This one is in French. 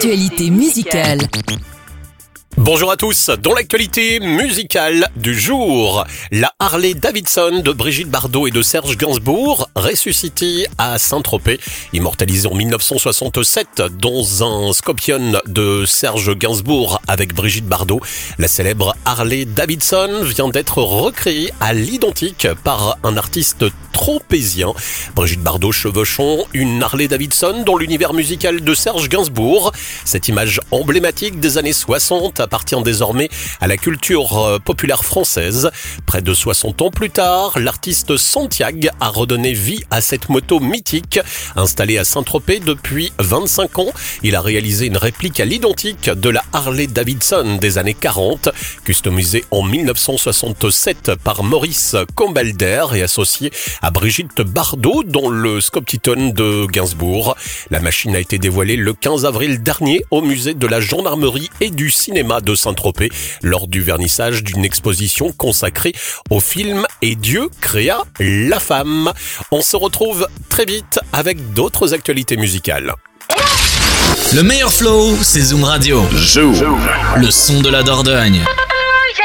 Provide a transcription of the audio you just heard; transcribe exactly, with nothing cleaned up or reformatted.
l'actualité musicale. Bonjour à tous, dans l'actualité musicale du jour, la Harley Davidson de Brigitte Bardot et de Serge Gainsbourg, ressuscitée à Saint-Tropez, immortalisée en dix-neuf cent soixante-sept dans un Scorpion de Serge Gainsbourg avec Brigitte Bardot. La célèbre Harley Davidson vient d'être recréée à l'identique par un artiste tropézien. Brigitte Bardot chevauchant une Harley Davidson dans l'univers musical de Serge Gainsbourg. Cette image emblématique des années soixante appartient désormais à la culture populaire française. Près de soixante ans plus tard, l'artiste Santiago a redonné vie à cette moto mythique. Installé à Saint-Tropez depuis vingt-cinq ans, il a réalisé une réplique à l'identique de la Harley Davidson des années quarante, customisée en dix-neuf cent soixante-sept par Maurice Cambalder et associée à Brigitte Bardot dans le Scorpion de Gainsbourg. La machine a été dévoilée le quinze avril dernier au musée de la gendarmerie et du cinéma de Saint-Tropez lors du vernissage d'une exposition consacrée au film Et Dieu créa la femme. On se retrouve très vite avec d'autres actualités musicales. Le meilleur flow, c'est Zoom Radio. Zoom. Le son de la Dordogne.